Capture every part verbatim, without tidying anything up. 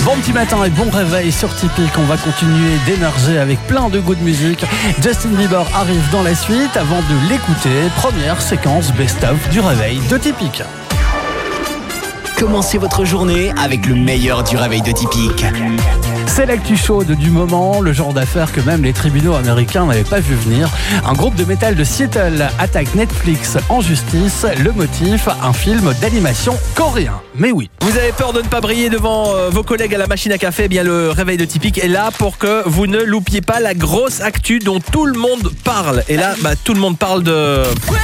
Bon petit matin et bon réveil sur Typique. On va continuer d'émerger avec plein de goût de musique. Justin Bieber arrive dans la suite. Avant de l'écouter, première séquence best-of du réveil de Typique. Commencez votre journée avec le meilleur du réveil de Typique. C'est l'actu chaude du moment, le genre d'affaire que même les tribunaux américains n'avaient pas vu venir. Un groupe de métal de Seattle attaque Netflix en justice. Le motif, un film d'animation coréen. Mais oui. Vous avez peur de ne pas briller devant euh, vos collègues à la machine à café? Eh bien, le réveil de Typique est là pour que vous ne loupiez pas la grosse actu dont tout le monde parle. Et là, bah, tout le monde parle de...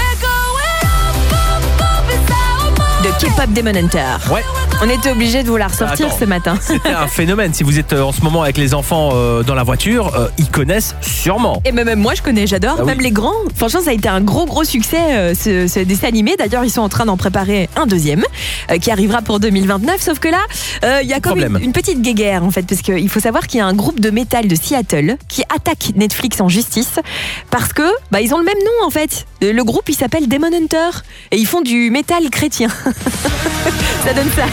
de K-pop Demon Hunter. Ouais. On était obligé de vous la ressortir Attends, ce matin. C'était un phénomène. Si vous êtes euh, en ce moment avec les enfants euh, dans la voiture, euh, ils connaissent sûrement. Et même moi je connais, j'adore, Ah oui. même les grands. Franchement ça a été un gros gros succès euh, ce, ce dessin animé. D'ailleurs ils sont en train d'en préparer un deuxième euh, qui arrivera pour deux mille vingt-neuf. Sauf que là euh, il y a comme une, une petite guéguerre en fait, parce qu'il faut savoir qu'il y a un groupe de métal de Seattle qui attaque Netflix en justice parce que bah, ils ont le même nom en fait. Le groupe il s'appelle Demon Hunter et ils font du métal chrétien. Ça donne ça.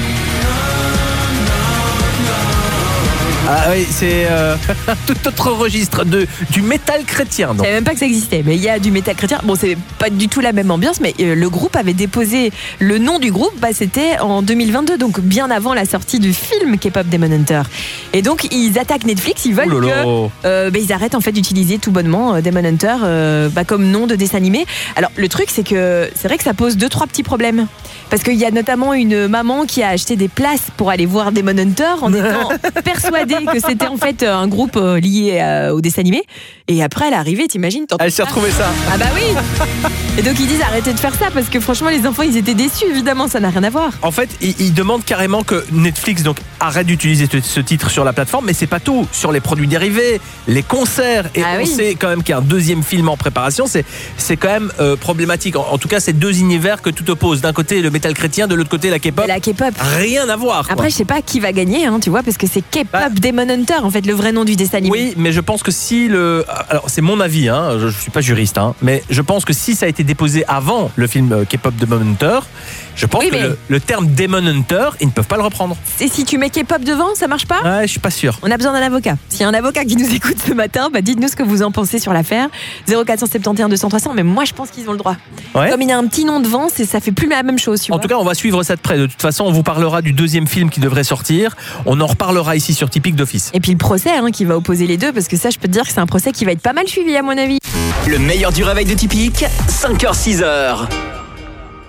Ah oui, c'est euh, tout autre registre de, du métal chrétien. Je savais même pas que ça existait, mais il y a du métal chrétien. Bon, c'est pas du tout la même ambiance, mais euh, le groupe avait déposé le nom du groupe, bah, c'était en deux mille vingt-deux, donc bien avant la sortie du film K-pop Demon Hunter. Et donc ils attaquent Netflix, ils veulent que euh, bah, ils arrêtent en fait d'utiliser tout bonnement euh, Demon Hunter euh, bah, comme nom de dessin animé. Alors le truc c'est que c'est vrai que ça pose deux trois petits problèmes, parce qu'il y a notamment une maman qui a acheté des places pour aller voir Demon Hunter en étant persuadée que c'était en fait un groupe lié euh, au dessin animé. Et après elle est arrivée, t'imagines, elle s'est retrouvée ça. Ah bah oui. Et donc ils disent arrêtez de faire ça, parce que franchement les enfants ils étaient déçus, évidemment ça n'a rien à voir. En fait ils, ils demandent carrément que Netflix donc arrête d'utiliser ce, ce titre sur la plateforme, mais c'est pas tout, sur les produits dérivés, les concerts, et ah on oui. sait quand même qu'il y a un deuxième film en préparation. C'est, c'est quand même euh, problématique. En, en tout cas c'est deux univers que tout oppose. D'un côté le métal chrétien, de l'autre côté la K-pop. La K-pop. Rien à voir. Après quoi. je sais pas qui va gagner, hein, tu vois, parce que c'est K-pop bah, Demon Hunter en fait, le vrai nom du dessin animé. Oui, mais je pense que si le... Alors c'est mon avis, hein, je, je suis pas juriste, hein, mais je pense que si ça a été déposé avant le film K-pop Demon Hunter, je pense oui, que le, le terme Demon Hunter, ils ne peuvent pas le reprendre. Et si tu mets K-pop devant, ça marche pas? Ouais, je suis pas sûr. On a besoin d'un avocat. S'il y a un avocat qui nous écoute ce matin, bah dites-nous ce que vous en pensez sur l'affaire. zéro quatre sept un deux cents trois cents, mais moi je pense qu'ils ont le droit. Ouais. Comme il y a un petit nom devant, c'est, ça fait plus la même chose. Tu en vois. tout cas, on va suivre ça de près. De toute façon, on vous parlera du deuxième film qui devrait sortir. On en reparlera ici sur Typique d'office. Et puis le procès hein, qui va opposer les deux, parce que ça, je peux te dire que c'est un procès qui va être pas mal suivi à mon avis. Le meilleur du réveil de Typique, cinq heures six heures.